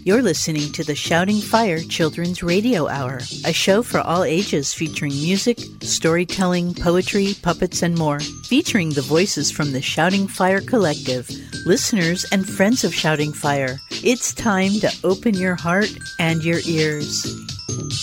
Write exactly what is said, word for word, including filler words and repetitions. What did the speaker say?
You're listening to the Shouting Fire Children's Radio Hour, a show for all ages featuring music, storytelling, poetry, puppets, and more, featuring the voices from the Shouting Fire Collective, listeners and friends of Shouting Fire. It's time to open your heart and your ears.